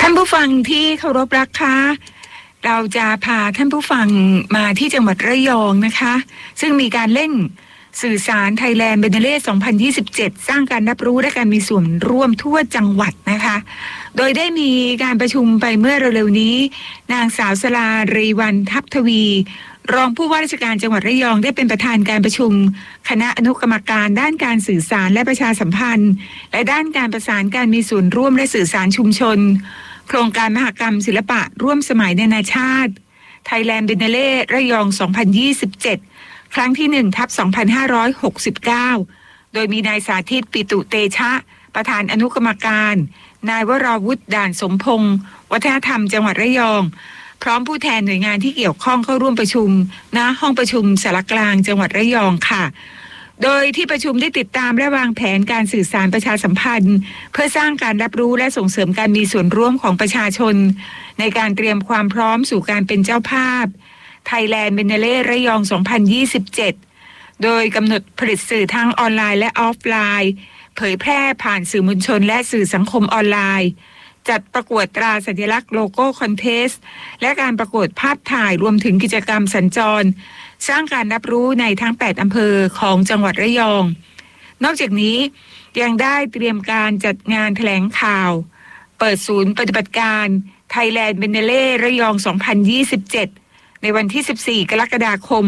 านผู้ฟังที่เคารพรักค่ะเราจะพาท่านผู้ฟังมาที่จังหวัดระยองนะคะซึ่งมีการเร่งสื่อสารไทยแลนด์เบเนเล่2027สร้างการรับรู้และการมีส่วนร่วมทั่วจังหวัดนะคะโดยได้มีการประชุมไปเมื่อเร็วๆนี้นางสาวสลารีวรรณทัพทวีรองผู้ว่าราชการจังหวัดระยองได้เป็นประธานการประชุมคณะอนุกรรมการด้านการสื่อสารและประชาสัมพันธ์และด้านการประสานการมีส่วนร่วมและสื่อสารชุมชนโครงการมหกรรมศิลปะร่วมสมัยนานาชาติไทยแลนด์เบเนเล่ระยอง2027ครั้งที่1/2569โดยมีนายสาธิตปิตุเตชะประธานอนุกรรมการนายวราวุฒิด่านสมพงศ์วัฒนธรรมจังหวัดระยองพร้อมผู้แทนหน่วยงานที่เกี่ยวข้องเข้าร่วมประชุมณห้องประชุมสารกลางจังหวัดระยองค่ะโดยที่ประชุมได้ติดตามและวางแผนการสื่อสารประชาสัมพันธ์เพื่อสร้างการรับรู้และส่งเสริมการมีส่วนร่วมของประชาชนในการเตรียมความพร้อมสู่การเป็นเจ้าภาพไทยแลนด์เบเนเล่ระยอง2027โดยกำหนดผลิตสื่อทั้งออนไลน์และออฟไลน์เผยแพร่ผ่านสื่อมวลชนและสื่อสังคมออนไลน์จัดประกวดตราสัญลักษณ์โลโก้คอนเทสต์และการประกวดภาพถ่ายรวมถึงกิจกรรมสัญจรสร้างการรับรู้ในทั้ง8อำเภอของจังหวัดระยองนอกจากนี้ยังได้เตรียมการจัดงานแถลงข่าวเปิดศูนย์ปฏิบัติการไทยแลนด์เบเนเล่ระยอง2027ในวันที่14กรกฎาคม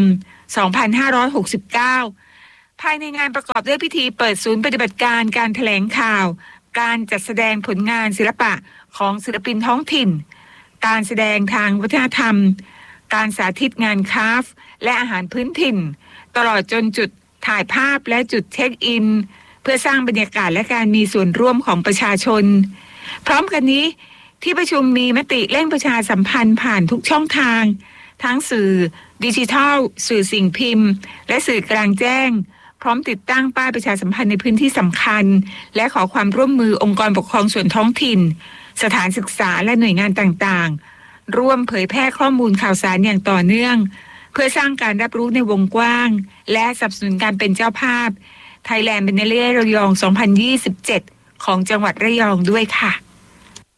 2569ภายในงานประกอบด้วยพิธีเปิดศูนย์ปฏิบัติการการแถลงข่าวการจัดแสดงผลงานศิลปะของศิลปินท้องถิ่นการแสดงทางวัฒนธรรมการสาธิตงานคราฟต์และอาหารพื้นถิ่นตลอดจนจุดถ่ายภาพและจุดเช็คอินเพื่อสร้างบรรยากาศและการมีส่วนร่วมของประชาชนพร้อมกันนี้ที่ประชุมมีมติเร่งประชาสัมพันธ์ผ่านทุกช่องทางทั้งสื่อดิจิทัลสื่อสิ่งพิมพ์และสื่อกลางแจ้งพร้อมติดตั้งป้ายประชาสัมพันธ์ในพื้นที่สำคัญและขอความร่วมมือองค์กรปกครองส่วนท้องถิ่นสถานศึกษาและหน่วยงานต่างๆร่วมเผยแพร่ข้อมูลข่าวสารอย่างต่อเนื่องเพื่อสร้างการรับรู้ในวงกว้างและสนับสนุนการเป็นเจ้าภาพไทยแลนด์เบเนเล่ระยอง2027ของจังหวัดระยองด้วยค่ะ